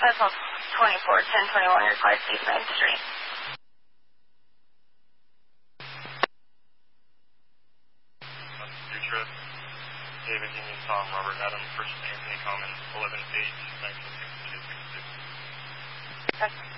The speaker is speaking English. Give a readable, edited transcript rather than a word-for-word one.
Fresno 24, 1021, required East 9th Street. Future, David Union Tom, Robert Adam, First Anthony Common, 11-8, 1962. Okay.